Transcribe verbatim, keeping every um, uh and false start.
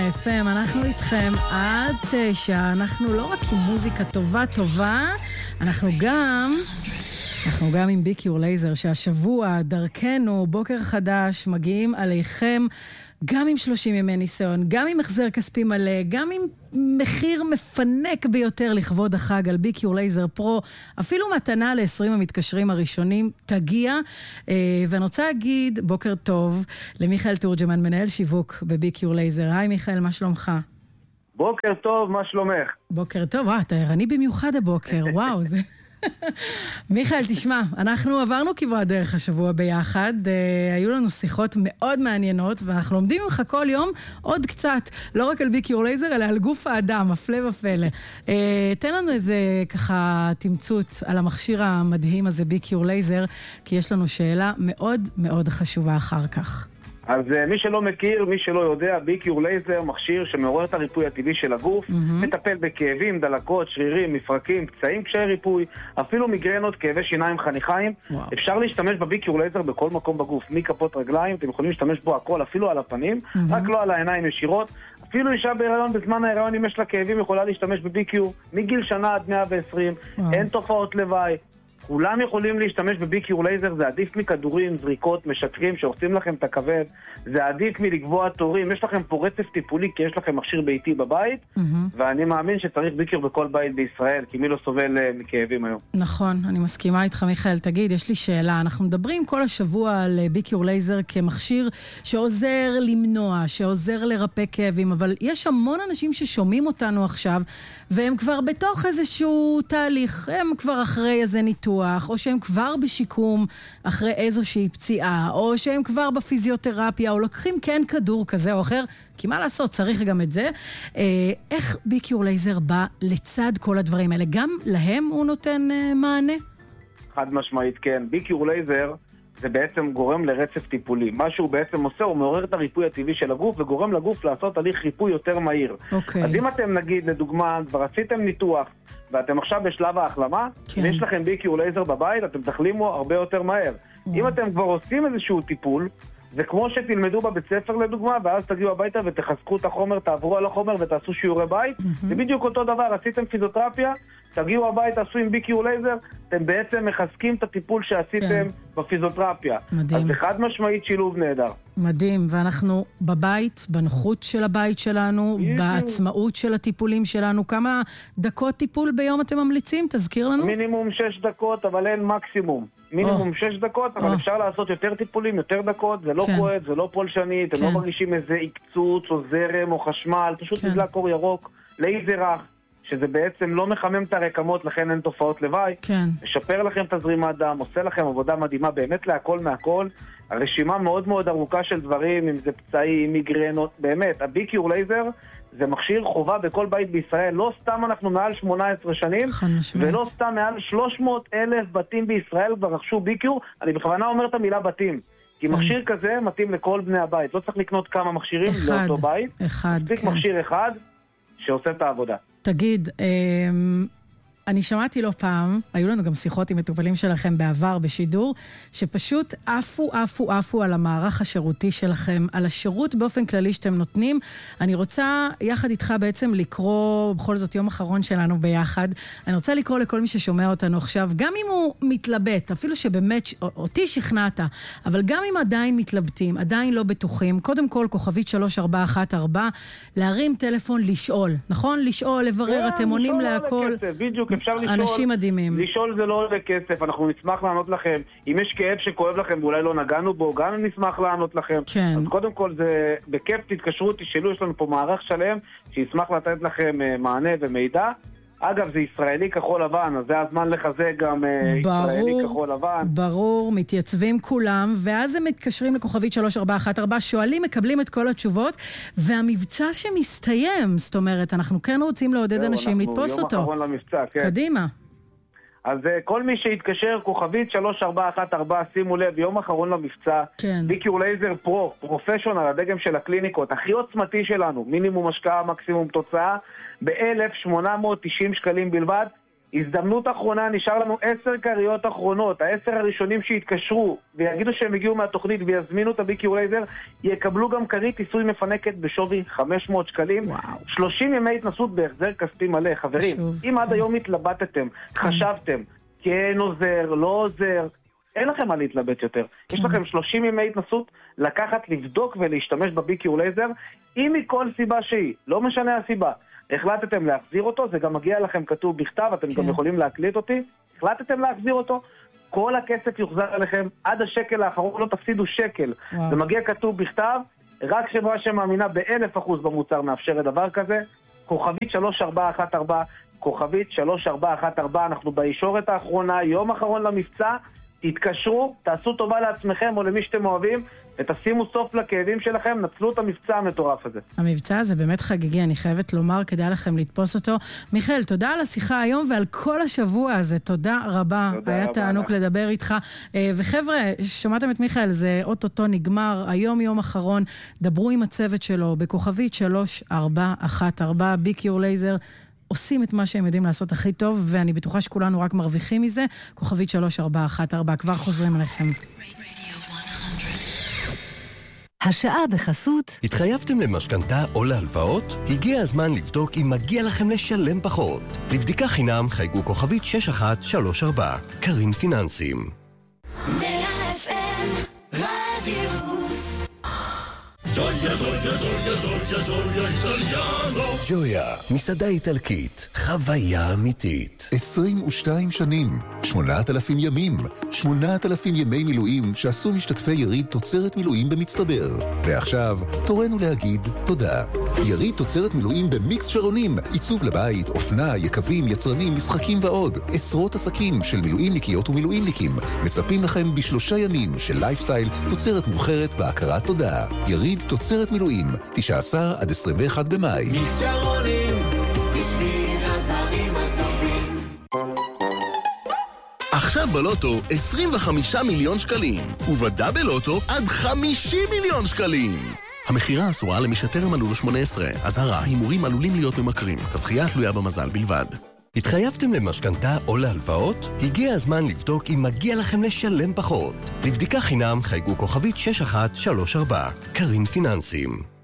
אף אם, אנחנו איתכם עד תשע, אנחנו לא רק עם מוזיקה טובה טובה, אנחנו גם, אנחנו גם עם ביקור לייזר, שהשבוע דרכנו, בוקר חדש, מגיעים עליכם, גם עם שלושים ימי ניסיון, גם עם החזר כספי מלא, גם עם מחיר מפנק ביותר לכבוד החג על ביקור לייזר פרו, אפילו מתנה ל-עשרים המתקשרים הראשונים תגיע, ואני רוצה להגיד בוקר טוב למיכאל תורג'מן, מנהל שיווק בביקור לייזר. היי מיכאל, מה שלומך? בוקר טוב, מה שלומך? בוקר טוב, וואו, אתה ערני במיוחד הבוקר, וואו, זה... מיכאל, תשמע, אנחנו עברנו כברת דרך השבוע ביחד, אה, היו לנו שיחות מאוד מעניינות, ואנחנו לומדים ממך כל יום עוד קצת, לא רק על ביקור לייזר, אלא על גוף האדם, הפלא ופלא. אה, תן לנו איזה ככה תמצות על המכשיר המדהים הזה, ביקור לייזר, כי יש לנו שאלה מאוד מאוד חשובה אחר כך. אז uh, מי שלא מכיר, מי שלא יודע, ביקור לייזר, מכשיר שמעורר את הריפוי הטבעי של הגוף, mm-hmm. מטפל בכאבים, דלקות, שרירים, מפרקים, פצעים, קשיי ריפוי, אפילו מיגרנות, כאבי שיניים, חניכיים. Wow. אפשר להשתמש בביקור לייזר בכל מקום בגוף, מכפות רגליים, אתם יכולים להשתמש בו הכל, אפילו על הפנים, mm-hmm. רק לא על העיניים ישירות. אפילו אישה בהיריון, בזמן ההיריון, אם יש לה כאבים, יכולה להשתמש בביקור, מגיל שנה עד מאה ועשרים, wow. אין תופעות לוואי. כולם יכולים להשתמש בביקור לייזר, זה עדיף מכדורים, זריקות, משקרים שעושים לכם את הכבד, זה עדיף מלקבוע תורים, יש לכם פה רצף טיפולי כי יש לכם מכשיר ביתי בבית, mm-hmm. ואני מאמין שצריך ביקור בכל בית בישראל, כי מי לא סובל uh, מכאבים היום. נכון, אני מסכימה איתך מיכאל, תגיד, יש לי שאלה, אנחנו מדברים כל השבוע על ביקור לייזר כמכשיר שעוזר למנוע, שעוזר לרפא כאבים, אבל יש המון אנשים ששומעים אותנו עכשיו, והם כבר בתוך איזשהו תהליך, הם כבר אחרי איזה ניתוח, או שהם כבר בשיקום אחרי איזושהי פציעה, או שהם כבר בפיזיותרפיה, או לוקחים כן כדור כזה או אחר, כי מה לעשות, צריך גם את זה. איך ביקור לייזר בא לצד כל הדברים האלה? גם להם הוא נותן מענה? חד משמעית, כן. ביקור לייזר זה בעצם גורם לרצף טיפולי. מה שהוא בעצם עושה, הוא מעורר את הריפוי הטבעי של הגוף, וגורם לגוף לעשות הליך ריפוי יותר מהיר. Okay. אז אם אתם נגיד, לדוגמה, כבר עשיתם ניתוח, ואתם עכשיו בשלב ההחלמה, כן. ויש לכם ביקור לייזר בבית, אתם תחלימו הרבה יותר מהר. Yeah. אם אתם כבר עושים איזשהו טיפול, זה כמו שתלמדו בבית ספר לדוגמה, ואז תגיעו הביתה ותחזקו את החומר, תעברו על החומר ותעשו שיעורי בית. Mm-hmm. זה בדיוק אותו דבר, עשיתם פיזיותרפיה, תגיעו הביתה, עשו עם ביקור לייזר, אתם בעצם מחזקים את הטיפול שעשיתם כן. בפיזיותרפיה. מדהים. אז זה חד משמעית שילוב נהדר. מדהים, ואנחנו בבית, בנוחות של הבית שלנו, בעצמאות של הטיפולים שלנו, כמה דקות טיפול ביום אתם ממליצים? תזכיר לנו? מינימום שש דקות, אבל אין מקסימום. מינימום שש דקות, אבל אפשר לעשות יותר טיפולים, יותר דקות, זה לא כואב, זה לא פולשני, אתם לא מרגישים איזה עקצוץ או זרם או חשמל, פשוט נדלק אור ירוק, לייזר רך, שזה בעצם לא מחמם את הרקמות, לכן אין תופעות לוואי. כן. משפר לכם את הזרימת דם, עושה לכם עבודה מדהימה, באמת להכל מהכל. הרשימה מאוד מאוד ארוכה של דברים, אם זה פצעים, מיגרנות, באמת, הביקור לייזר זה מכשיר חובה בכל בית בישראל, לא סתם אנחנו מעל שמונה עשרה שנים, ולא סתם מעל שלוש מאות אלף בתים בישראל כבר רכשו ביקור, אני בכוונה אומר את המילה בתים, כי מכשיר כזה מתאים לכל בני הבית, לא צריך לקנות כמה מכשירים לאותו בית, מספיק מכשיר אחד שעושה את העבודה. תגיד, אני שמעתי לא פעם, היו לנו גם שיחות עם מטופלים שלכם בעבר בשידור, שפשוט עפו, עפו, עפו על המערך השירותי שלכם, על השירות באופן כללי שאתם נותנים. אני רוצה יחד איתך בעצם לקרוא, בכל זאת יום אחרון שלנו ביחד, אני רוצה לקרוא לכל מי ששומע אותנו עכשיו, גם אם הוא מתלבט, אפילו שבאמת אותי שכנעת, אבל גם אם עדיין מתלבטים, עדיין לא בטוחים, קודם כל כוכבית שלוש ארבע אחת ארבע, להרים טלפון, לשאול, נכון? לשאול, לברר, אתם עונים להכל. בדיוק, אפשר לשאול. אנשים מדהימים. לשאול זה לא עולה כסף, אנחנו נשמח לענות לכם. אם יש כאב שכואב לכם ואולי לא נגענו בו, גם נשמח לענות לכם. כן. אז קודם כל זה בכיף, תתקשרו, תשאלו, יש לנו פה מערך שלם שישמח לתת לכם מענה ומידע. אגב, זה ישראלי כחול לבן, אז זה הזמן לחזק גם ברור, ישראלי כחול לבן. ברור, מתייצבים כולם, ואז הם מתקשרים לכוכבית שלוש ארבע אחת ארבע, שואלים, מקבלים את כל התשובות, והמבצע שמסתיים, זאת אומרת, אנחנו כן רוצים לעודד אנשים לתפוס אותו. יום אחרון למבצע, כן. קדימה. אז כל מי שיתקשר, כוכבית שלוש ארבע אחת ארבע, שימו לב, יום אחרון למבצע, כן. ביקור לייזר פרו, פרופשיונל, הדגם של הקליניקות, הכי עוצמתי שלנו, מינימום השקעה, מקסימום תוצאה, ב-אלף שמונה מאות תשעים שקלים בלבד, הזדמנות אחרונה, נשאר לנו עשר קריות אחרונות, העשר הראשונים שהתקשרו ויגידו שהם הגיעו מהתוכנית ויזמינו את הביקיור לייזר, יקבלו גם קרית כיסוי מפנקת בשווי חמש מאות שקלים, וואו. שלושים ימי התנסות בהחזר כספי מלא. חברים, חשוב. אם עד היום התלבטתם, חשבתם, כן עוזר, לא עוזר, אין לכם מה להתלבט יותר. יש לכם שלושים ימי התנסות לקחת, לבדוק ולהשתמש בביקיור לייזר, אם מכל סיבה שהיא, לא משנה הסיבה, החלטתם להחזיר אותו, זה גם מגיע לכם כתוב בכתב, אתם גם יכולים להקליט אותי, החלטתם להחזיר אותו, כל הכסף יוחזר אליכם, עד השקל האחרון לא תפסידו שקל. זה מגיע כתוב בכתב, רק חברה שמאמינה באלף אחוז במוצר מאפשרת דבר כזה, כוכבית שלוש ארבע אחת ארבע, כוכבית שלוש ארבע אחת ארבע, אנחנו בישורת האחרונה, יום אחרון למבצע, תתקשרו, תעשו טובה לעצמכם או למי שאתם אוהבים, ותשימו סוף לכאבים שלכם, נצלו את המבצע המטורף הזה. המבצע הזה באמת חגיגי, אני חייבת לומר, כדאי לכם לתפוס אותו. מיכאל, תודה על השיחה היום ועל כל השבוע הזה, תודה רבה. תודה היה רבה תענוג לך. לדבר איתך. וחבר'ה, שמעתם את מיכאל, זה אוטוטו נגמר, היום יום אחרון, דברו עם הצוות שלו, בכוכבית שלוש ארבע אחת ארבע, ביקיור לייזר, עושים את מה שהם יודעים לעשות הכי טוב, ואני בטוחה שכולנו רק מרוויחים מזה. כוכבית שלוש ארבע אחת ארבע, כבר חוזרים עליכם. השעה בחסות. התחייבתם למשכנתה או להלוואות? הגיע הזמן לבדוק אם מגיע לכם לשלם פחות. לבדיקה חינם חייגו כוכבית שש אחת שלוש ארבע. קרין פיננסים. ג'ויה, ג'ויה, ג'ויה, ג'ויה, ג'ויה, איטליאנו. ג'ויה, מסעדה איטלקית, חוויה אמיתית. עשרים ושתיים שנים, שמונת אלפים ימים, שמונת אלפים ימי מילואים שעשו משתתפי יריד תוצרת מילואים במצטבר. ועכשיו, תורנו להגיד תודה. יריד תוצרת מילואים במיקס שרונים, עיצוב לבית, אופנה, יקבים, יצרנים, משחקים ועוד. עשרות עסקים של מילואימניקיות ומילואימניקים מצפים לכם בשלושה ימים של לייפסטייל, תוצרת מוכרת והכרת תודה. יריד תוצרת מילואים, תשעה עשר עד עשרים ואחד במאי. מיקס שרונים, בשביל הדברים הטובים. עכשיו בלוטו עשרים וחמישה מיליון שקלים, ובדאבל לוטו עד חמישים מיליון שקלים. המחירה אסורה למי שטרם מלאו לו שמונה עשרה. אזהרה, הימורים עלולים להיות ממכרים. הזכייה תלויה במזל בלבד. התחייבתם למשכנתה או להלוואות? הגיע הזמן לבדוק אם מגיע לכם לשלם פחות. לבדיקה חינם חייגו כוכבית שש אחת שלוש ארבע. קרין פיננסים.